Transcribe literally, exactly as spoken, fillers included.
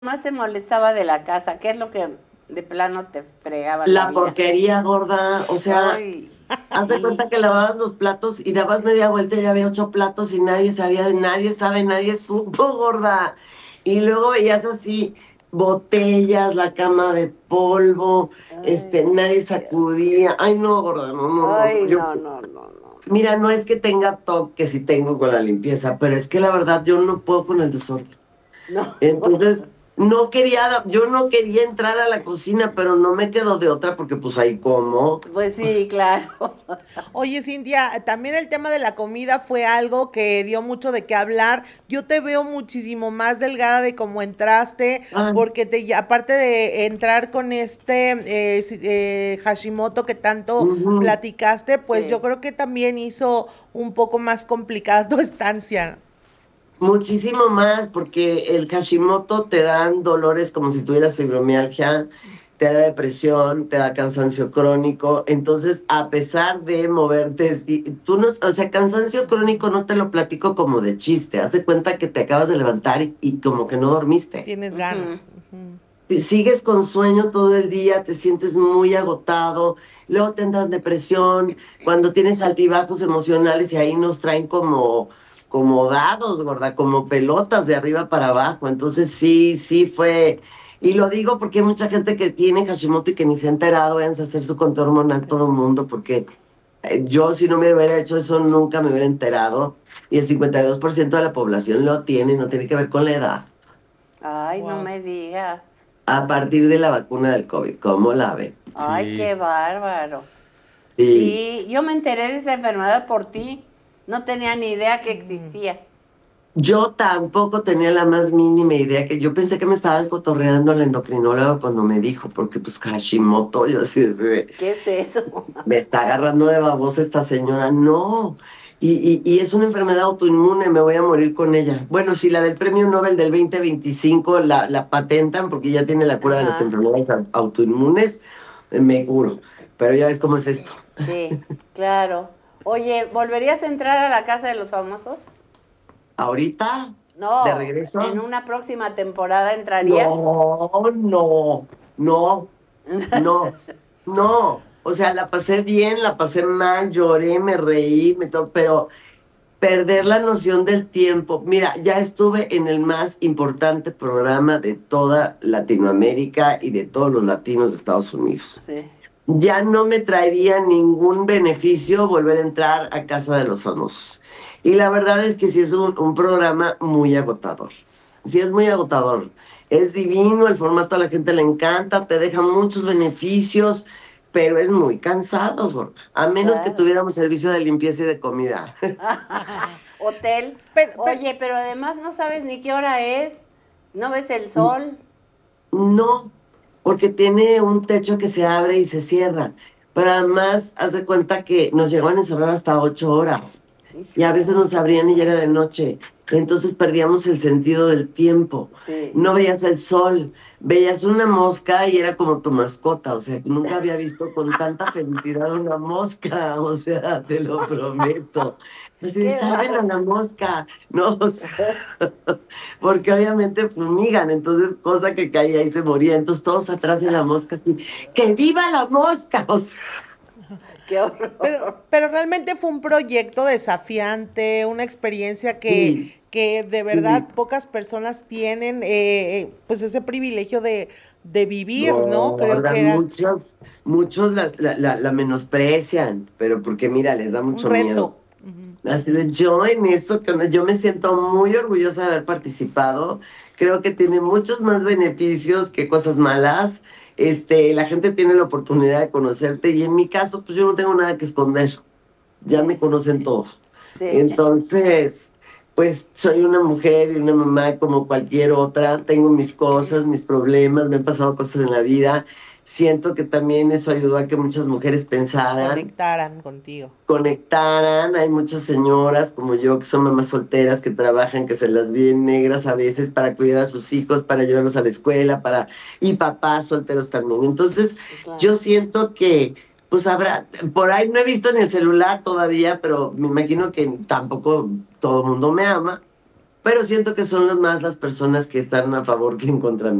más te molestaba de la casa? ¿Qué es lo que de plano te fregaba la La vida? porquería gorda, o sea, Ay, haz de sí. cuenta que lavabas los platos y dabas media vuelta y ya había ocho platos y nadie sabía, de nadie sabe, nadie supo, gorda. Y luego veías así botellas, la cama de polvo, este, Ay, nadie Dios. sacudía. Ay, no, gorda, no, no, no, no. Ay, Yo, no, no, no, no. mira, no es que tenga toque que sí tengo con la limpieza, pero es que la verdad yo no puedo con el desorden. No. Entonces, no quería, yo no quería entrar a la cocina, pero no me quedó de otra porque pues ahí como. Pues sí, claro. Oye, Cintia, también el tema de la comida fue algo que dio mucho de qué hablar. Yo te veo muchísimo más delgada de cómo entraste, Ah, porque te, aparte de entrar con este eh, si- eh, Hashimoto que tanto ujú. platicaste, pues yo Sí. creo que también hizo un poco más complicada tu estancia. Muchísimo más, porque el Hashimoto te dan dolores como si tuvieras fibromialgia, te da depresión, te da cansancio crónico. Entonces, a pesar de moverte, si- tú no, o sea, cansancio crónico no te lo platico como de chiste. Haz de cuenta que te acabas de levantar y, y como que no dormiste. Tienes Ujú. ganas. Ujú. Y sigues con sueño todo el día, te sientes muy agotado, luego te entra depresión, cuando tienes altibajos emocionales y ahí nos traen como, como dados, gorda, como pelotas de arriba para abajo. Entonces sí, sí fue, y lo digo porque hay mucha gente que tiene Hashimoto y que ni se ha enterado, vayan a hacer su control hormonal todo el mundo, porque eh, yo si no me hubiera hecho eso nunca me hubiera enterado, y el cincuenta y dos por ciento de la población lo tiene, no tiene que ver con la edad. Ay, no Wow. me digas. A partir de la vacuna del COVID, ¿cómo la ve? Ay, qué Sí. bárbaro. Sí, Sí, yo me enteré de esa enfermedad por ti. No tenía ni idea que existía. yo tampoco tenía la más mínima idea que yo pensé que me estaban cotorreando la endocrinóloga cuando me dijo, porque pues Hashimoto, yo así de, ¿Qué es eso? me está agarrando de babosa esta señora, no. Y, y, y es una enfermedad autoinmune, me voy a morir con ella. Bueno, si la del premio Nobel del veinte veinticinco la, la patentan porque ya tiene la cura de las Ajá, enfermedades au- autoinmunes, eh, me curo. Pero ya ves cómo es esto. sí, claro. Oye, ¿volverías a entrar a la casa de los famosos? Ahorita, de No, en regreso. una próxima temporada entrarías. No, no, no, no, no. O sea, la pasé bien, la pasé mal, lloré, me reí, me to- pero perder la noción del tiempo. Mira, ya estuve en el más importante programa de toda Latinoamérica y de todos los latinos de Estados Unidos. Sí. Ya no me traería ningún beneficio volver a entrar a Casa de los Famosos. Y la verdad es que sí es un, un programa muy agotador. Sí es muy agotador. Es divino, el formato a la gente le encanta, te deja muchos beneficios, pero es muy cansado, gorda. A menos que Claro. tuviéramos servicio de limpieza y de comida. Hotel. Pero, pero, Oye, pero además no sabes ni qué hora es. No ves el sol. No, porque tiene un techo que se abre y se cierra. Pero además, haz de cuenta que nos llegaban a encerrar hasta ocho horas. Y a veces Híjole, nos qué abrían y ya era pesado. de noche. Entonces perdíamos el sentido del tiempo. Sí. No veías el sol, veías una mosca y era como tu mascota. O sea, nunca había visto con tanta felicidad una mosca. O sea, te lo prometo. Así de, Qué salven a bárbaro. la mosca. No, o sea, porque obviamente fumigan. Entonces, cosa que caía y se moría. Entonces, todos atrás de la mosca, así, ¡que viva la mosca! O sea, Qué Pero, horror. pero realmente fue un proyecto desafiante, una experiencia que, sí, que de sí. verdad pocas personas tienen, eh, eh, pues ese privilegio de, de vivir, ¿no? Creo Gorda, que era muchos, muchos la, la, la, la menosprecian, pero porque mira, les da un mucho miedo. reto. Ujú. Así de yo en eso, que yo me siento muy orgullosa de haber participado. Creo que tiene muchos más beneficios que cosas malas. Este, la gente tiene la oportunidad de conocerte y en mi caso, pues yo no tengo nada que esconder. Ya me Sí, conocen todo. sí, Entonces, pues soy una mujer y una mamá como cualquier otra, tengo mis cosas, mis problemas, me han pasado cosas en la vida. Siento que también eso ayudó a que muchas mujeres pensaran, Conectaran contigo. conectaran. Hay muchas señoras como yo que son mamás solteras, que trabajan, que se las ven negras a veces para cuidar a sus hijos, para llevarlos a la escuela, para y papás solteros también. Entonces, claro. yo siento que pues habrá, por ahí no he visto en el celular todavía, pero me imagino que tampoco todo el mundo me ama. pero siento que son las más las personas que están a favor que en contra mí.